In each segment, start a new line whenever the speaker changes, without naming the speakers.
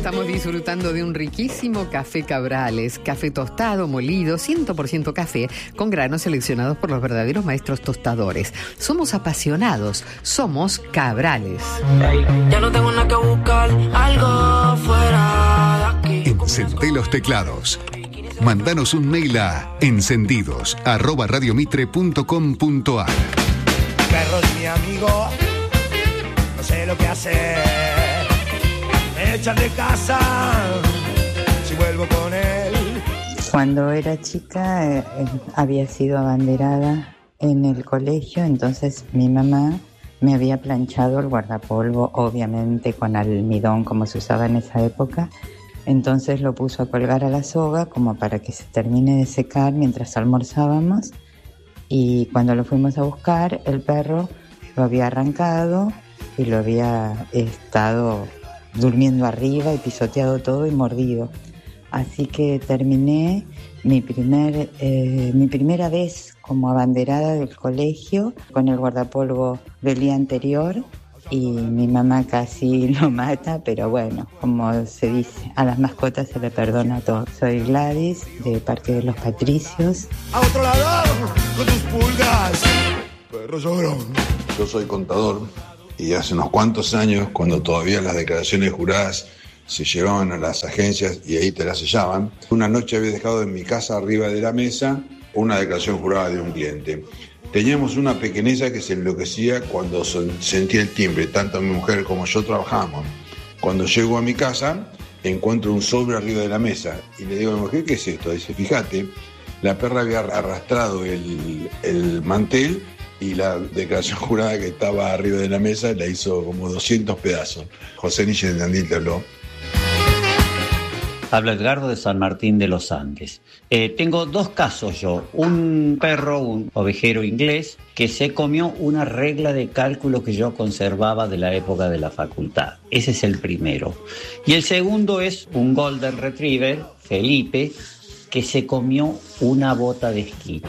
Estamos disfrutando de un riquísimo café Cabrales, café tostado, molido, 100% café, con granos seleccionados por los verdaderos maestros tostadores. Somos apasionados, somos Cabrales.
Ya no tengo nada que buscar, algo fuera de aquí.
Encendé los teclados. Mándanos un mail a encendidos@radiomitre.com.ar.
Perro es mi amigo, no sé lo que hacer. Me echan de casa si vuelvo con él.
Cuando era chica había sido abanderada en el colegio, entonces mi mamá me había planchado el guardapolvo, obviamente con almidón como se usaba en esa época. Entonces lo puso a colgar a la soga como para que se termine de secar mientras almorzábamos. Y cuando lo fuimos a buscar, el perro lo había arrancado y lo había estado durmiendo arriba y pisoteado todo y mordido. Así que terminé mi primera vez como abanderada del colegio con el guardapolvo del día anterior. Y mi mamá casi lo mata, pero bueno, como se dice, a las mascotas se le perdona todo. Soy Gladys, de Parque de los Patricios.
A otro lado, con tus pulgas, perro llorón.
Yo soy contador y hace unos cuantos años, cuando todavía las declaraciones juradas se llevaban a las agencias y ahí te las sellaban, una noche había dejado en mi casa arriba de la mesa una declaración jurada de un cliente. Teníamos una pequeñeza que se enloquecía cuando sentía el timbre, tanto mi mujer como yo trabajábamos. Cuando llego a mi casa, encuentro un sobre arriba de la mesa y le digo a mi mujer, ¿qué es esto? Dice, fíjate, la perra había arrastrado el mantel y la declaración jurada que estaba arriba de la mesa la hizo como 200 pedazos. José Nietzsche de Tandil te habló.
Habla Edgardo de San Martín de los Andes. Tengo dos casos yo. Un perro, un ovejero inglés, que se comió una regla de cálculo que yo conservaba de la época de la facultad. Ese es el primero. Y el segundo es un Golden Retriever, Felipe, que se comió una bota de esquí.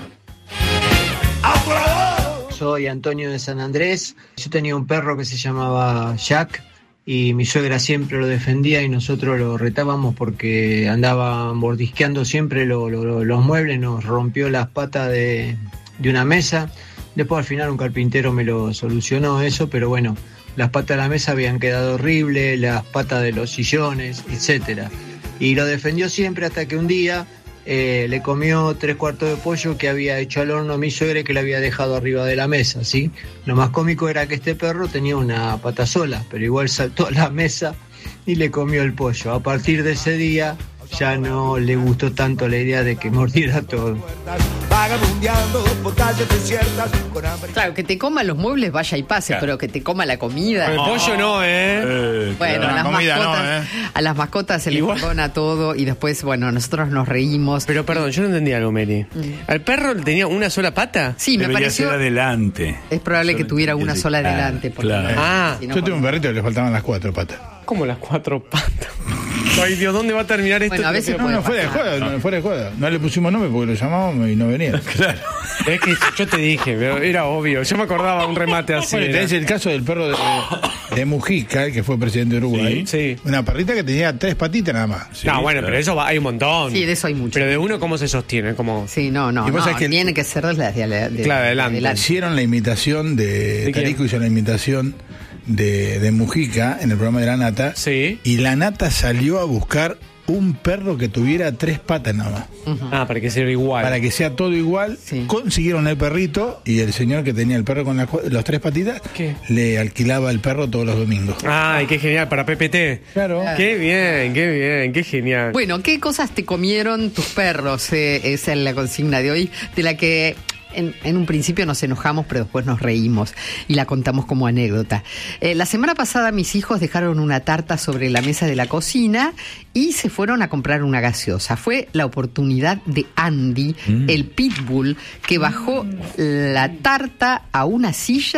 Soy Antonio de San Andrés. Yo tenía un perro que se llamaba Jack. Y mi suegra siempre lo defendía y nosotros lo retábamos porque andaba mordisqueando siempre los muebles, nos rompió las patas de una mesa. Después al final un carpintero me lo solucionó eso, pero bueno, las patas de la mesa habían quedado horribles, las patas de los sillones, etcétera. Y lo defendió siempre hasta que un día le comió 3/4 de pollo que había hecho al horno a mi suegra y que le había dejado arriba de la mesa, ¿sí? Lo más cómico era que este perro tenía una pata sola, pero igual saltó a la mesa y le comió el pollo. A partir de ese día ya no le gustó tanto la idea de que mordiera todo.
Claro, que te coma los muebles vaya y pase, claro. Pero que te coma la comida.
El pollo no,
Bueno,
la comida
mascotas,
no,
a las mascotas se les perdona todo y después, bueno, nosotros nos reímos.
Pero perdón, yo no entendí algo, Meli. ¿Al perro tenía una sola pata?
Sí, me pareció.
Ser adelante.
Es probable que tuviera una sola adelante.
Claro.
Si no,
yo tuve un perrito que le faltaban las 4 patas.
¿Cómo las 4 patas? Ay, Dios, ¿dónde va a terminar esto?
Bueno, a veces
no, fuera de juego. No le pusimos nombre porque lo llamábamos y no venía.
Claro. Es que yo te dije, era obvio. Yo me acordaba un remate así.
Bueno, tenés el caso del perro de Mujica, el que fue presidente de Uruguay.
Sí.
Una perrita que tenía 3 patitas nada más.
Sí, no, bueno, pero eso hay un montón.
Sí, de eso hay mucho.
Pero de uno, ¿cómo se sostiene? Como...
Sí, no, tiene que ser de
claro, adelante.
Hicieron la imitación de Tarico hizo la imitación de Mujica en el programa de La Nata.
Sí.
Y La Nata salió a buscar un perro que tuviera 3 patas nada más.
Uh-huh.
Para que sea igual.
Para que sea todo igual. Sí. Consiguieron el perrito y el señor que tenía el perro con los 3 patitas, ¿qué? Le alquilaba el perro todos los domingos.
Ay, qué genial, para PPT.
Claro.
Qué bien, qué genial.
Bueno, ¿qué cosas te comieron tus perros? Esa es la consigna de hoy, de la que en un principio nos enojamos, pero después nos reímos y la contamos como anécdota. La semana pasada mis hijos dejaron una tarta sobre la mesa de la cocina y se fueron a comprar una gaseosa. Fue la oportunidad de Andy, el pitbull, que bajó la tarta a una silla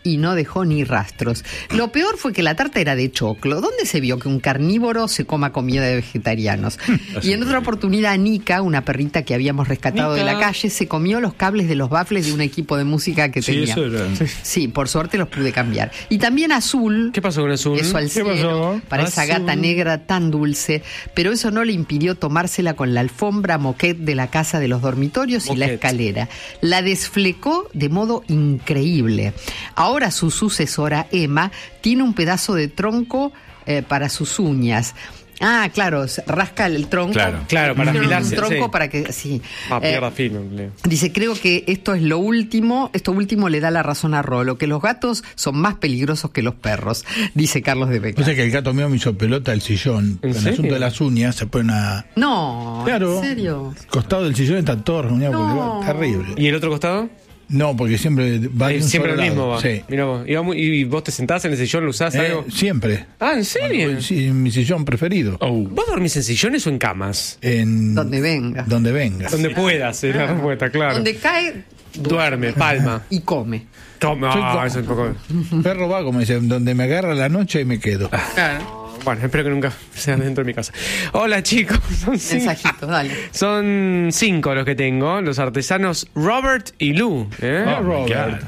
y no dejó ni rastros. Lo peor fue que la tarta era de choclo. ¿Dónde se vio que un carnívoro se coma comida de vegetarianos? Y en otra oportunidad, Nika, una perrita que habíamos rescatado de la calle, se comió los cables de los baffles de un equipo de música que tenía.
Eso era.
Sí, por suerte los pude cambiar. Y también Azul.
¿Qué pasó con Azul?
Eso al cielo, para esa gata negra tan dulce, pero eso no le impidió tomársela con la alfombra moquette de la casa de los dormitorios y la escalera. La desflecó de modo increíble. Ahora su sucesora, Emma, tiene un pedazo de tronco para sus uñas. Ah, claro, rasca el tronco.
Claro, para afilarse.
Un tronco para que, sí.
Pierda filo.
Dice, creo que esto es lo último, esto último le da la razón a Rolo, que los gatos son más peligrosos que los perros, dice Carlos de Beca.
O sea que el gato mío me hizo pelota el sillón. En el asunto de las uñas se pone una...
No,
claro,
¿en serio?
El costado del sillón está todo reunido,
No.
terrible.
¿Y el otro costado?
No, porque siempre va de un
siempre
solo
el mismo
lado.
va.
Sí.
Mirá vos. ¿Y vos te sentás en el sillón, lo usás algo?
Siempre.
Ah, ¿en serio?
Bueno, sí, mi sillón preferido.
¿Vos dormís en sillones o en camas?
Donde venga.
Donde venga.
Donde puedas, es la respuesta, claro.
Donde cae,
duerme, palma.
Y come.
Toma, eso es un poco...
Perro va, como dice, donde me agarra la noche y me quedo.
Bueno, espero que nunca sean dentro de mi casa. Hola, chicos.
Mensajitos, dale.
Son 5 los que tengo. Los artesanos Robert y Lou.
Robert.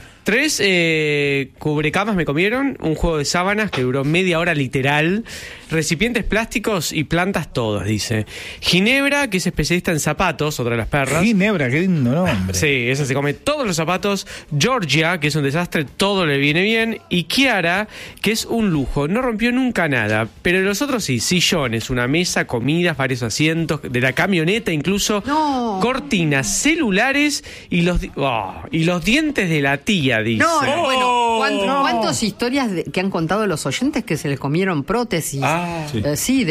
3 cubrecamas me comieron. Un juego de sábanas que duró media hora literal. Recipientes plásticos y plantas todos, dice. Ginebra, que es especialista en zapatos, otra de las perras.
Ginebra, qué lindo nombre.
Sí, esa se come todos los zapatos. Georgia, que es un desastre, todo le viene bien. Y Kiara, que es un lujo, no rompió nunca nada. Pero los otros sí, sillones, una mesa, comidas, varios asientos, de la camioneta incluso, cortinas, celulares y los dientes de la tía, dice.
No, bueno, ¿cuántas historias que han contado los oyentes que se les comieron prótesis?
Sí,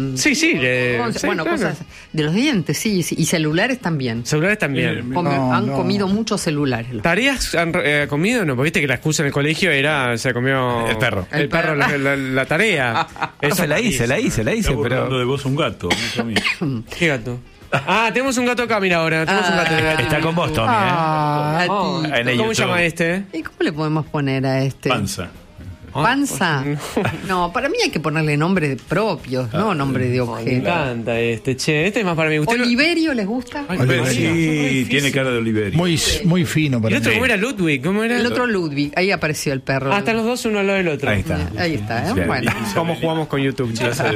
bueno,
claro.
cosas de los dientes, sí, y celulares también.
Celulares también.
Han comido muchos celulares.
¿Tareas han comido? No, porque viste que la excusa en el colegio era, se comió...
El perro.
El perro, la tarea.
Eso la hice, pero...
hablando de vos un gato, no a mí.
¿Qué gato? Tenemos un gato acá, mira ahora. Tenemos un gato.
Está con vos, Tommy,
¿Cómo se llama este?
¿Y cómo le podemos poner a este?
Panza.
¿Panza? No, para mí hay que ponerle nombre propios, no nombre de objeto.
Me encanta este, che. Este es más para mí.
¿Oliverio les gusta?
Sí, tiene cara de Oliverio.
Muy fino para
¿Y el otro
mí.
cómo era Ludwig? ¿Cómo era?
El otro Ludwig, ahí apareció el perro.
Están los dos uno al lado del otro.
Ahí está.
Ahí está, ¿eh? Bueno.
¿Cómo jugamos con YouTube?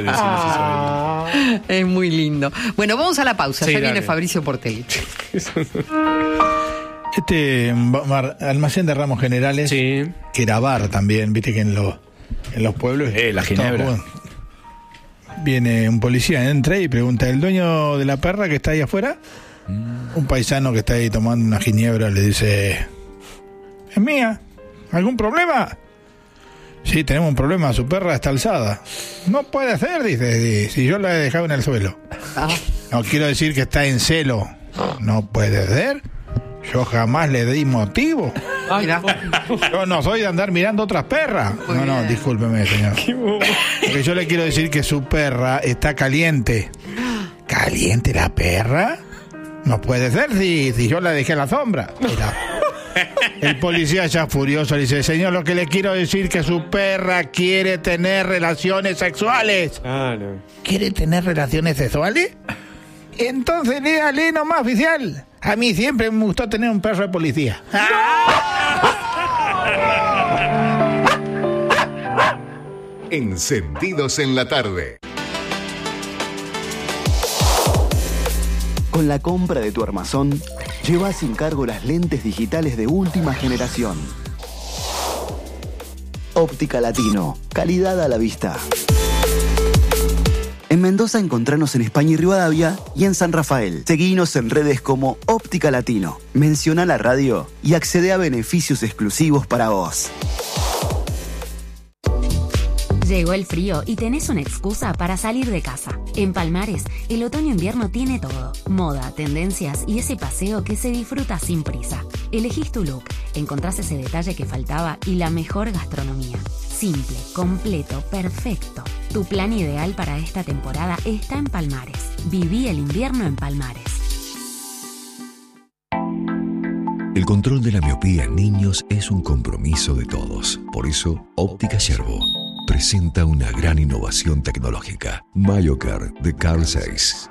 Es muy lindo. Bueno, vamos a la pausa.
Sí,
Ya
dale.
viene Fabricio Portelli.
Almacén de ramos generales,
Sí.
que era bar también, viste que en los pueblos...
la Ginebra.
Bueno, viene un policía, entra y pregunta, ¿el dueño de la perra que está ahí afuera? Un paisano que está ahí tomando una ginebra le dice, ¿es mía? ¿Algún problema? Sí, tenemos un problema, su perra está alzada. No puede ser, dice, si yo la he dejado en el suelo. No quiero decir que está en celo. No puede ser. Yo jamás le di motivo.
Mira.
Yo no soy de andar mirando otras perras. No, discúlpeme, señor. Porque yo le quiero decir que su perra está caliente. ¿Caliente la perra? No puede ser si yo la dejé en la sombra. Mira. El policía ya furioso le dice, señor, lo que le quiero decir que su perra quiere tener relaciones sexuales. ¿Quiere tener relaciones sexuales? Entonces léale nomás, oficial. A mí siempre me gustó tener un perro de policía.
Encendidos en la tarde.
Con la compra de tu armazón, lleva sin cargo las lentes digitales de última generación. Óptica Latino, calidad a la vista. En Mendoza encontranos en España y Rivadavia y en San Rafael. Seguinos en redes como Óptica Latino. Menciona la radio y accede a beneficios exclusivos para vos.
Llegó el frío y tenés una excusa para salir de casa. En Palmares, el otoño-invierno tiene todo. Moda, tendencias y ese paseo que se disfruta sin prisa. Elegís tu look, encontrás ese detalle que faltaba y la mejor gastronomía. Simple, completo, perfecto. Tu plan ideal para esta temporada está en Palmares. Viví el invierno en Palmares.
El control de la miopía en niños es un compromiso de todos. Por eso, Óptica Yerbo presenta una gran innovación tecnológica. MyoCare de Carl Zeiss.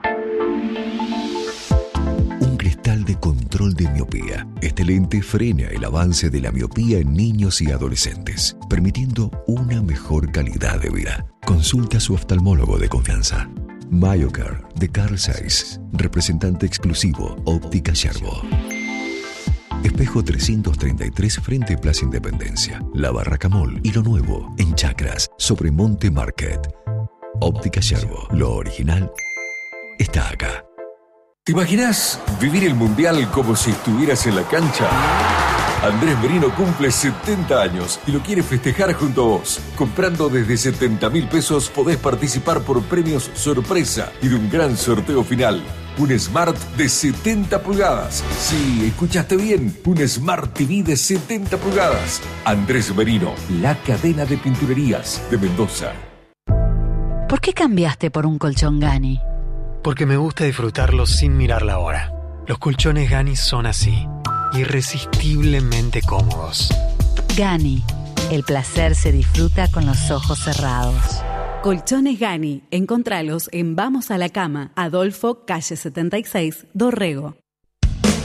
Un cristal de control de miopía. Este lente frena el avance de la miopía en niños y adolescentes, permitiendo una mejor calidad de vida. Consulta a su oftalmólogo de confianza. MyoCare de Carl Zeiss, representante exclusivo Óptica Yerbo. Espejo 333 frente Plaza Independencia, La Barraca Mall y lo nuevo en Chacras sobre Monte Market. Óptica Yerbo, lo original está acá.
¿Te imaginas vivir el Mundial como si estuvieras en la cancha? Andrés Merino cumple 70 años y lo quiere festejar junto a vos. Comprando desde 70.000 pesos podés participar por premios sorpresa y de un gran sorteo final. Un Smart de 70 pulgadas. Sí, escuchaste bien. Un Smart TV de 70 pulgadas. Andrés Merino, la cadena de pinturerías de Mendoza.
¿Por qué cambiaste por un colchón Gani?
Porque me gusta disfrutarlo sin mirar la hora. Los colchones Gani son así, irresistiblemente cómodos.
Gani, el placer se disfruta con los ojos cerrados.
Colchones Gani, encontralos en Vamos a la Cama, Adolfo, calle 76, Dorrego.